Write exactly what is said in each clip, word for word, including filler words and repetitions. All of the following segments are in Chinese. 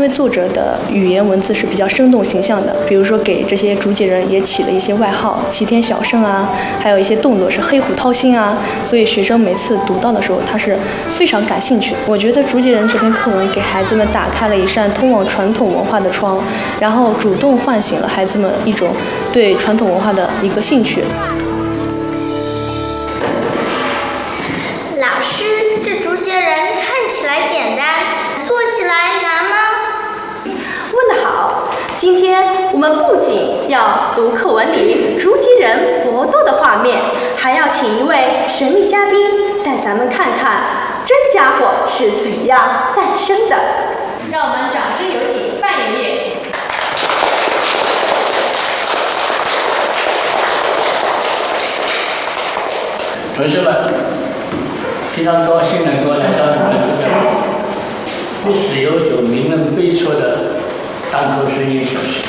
为作者的语言文字是比较生动形象的，比如说给这些竹节人也起了一些外号，齐天小圣啊，还有一些动作是黑虎掏心啊，所以学生每次读到的时候，他是非常感兴趣的。我觉得竹节人这篇课文给孩子们打开了一扇通往传统文化的窗，然后主动唤醒了孩子们一种对传统文化的一个兴趣。 老师，这竹节人看起来简单，做起来难吗？ 问得好！今天我们不仅要读课文里竹节人搏斗的画面，还要请一位神秘嘉宾带咱们看看真家伙是怎样诞生的。让我们掌声有请范爷爷。 同学们，非常高兴能够来到你们这个历史悠久、名人辈出的单口实验小学。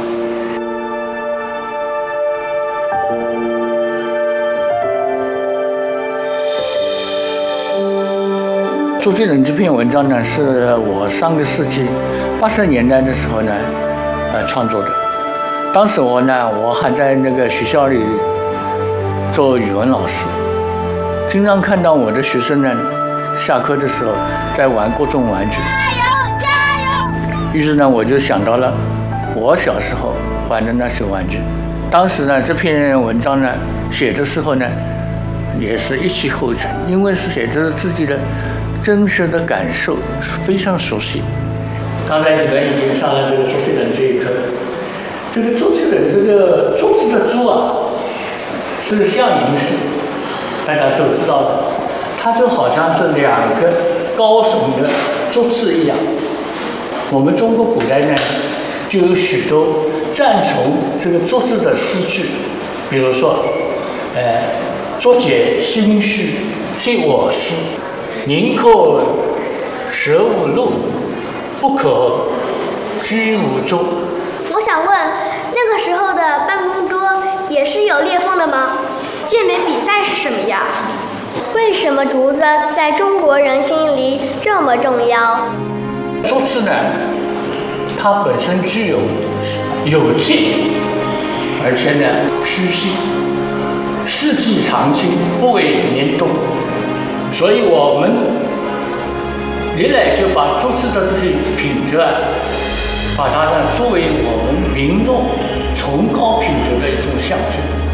竹节人这篇文章呢，是我上个世纪八十年代的时候呢，呃创作的。当时我呢，我还在那个学校里做语文老师。经常看到我的学生呢，下课的时候在玩各种玩具。加油，加油！于是呢，我就想到了我小时候玩的那些玩具。当时呢，这篇文章呢写的时候呢，也是一气呵成，因为是写着自己的真实的感受，非常熟悉。刚才你们已经上了这个竹节人这一课，这个竹节人这个竹子的竹啊，是象形式。大家都知道的，它就好像是两个高耸的竹子一样。我们中国古代呢，就有许多赞颂这个竹子的诗句，比如说，呃，竹节心绪系我思，宁可舍吾路，不可居吾舟。 我想问，那个时候的办公桌也是有裂缝的吗？ 健美比赛是什么呀？ 为什么竹子在中国人心里这么重要？ 竹子呢，它本身具有有劲，而且呢虚细，四季常青，不为年冬。所以我们历来就把竹子的这些品质啊，把它呢作为我们民众崇高品质的一种象征。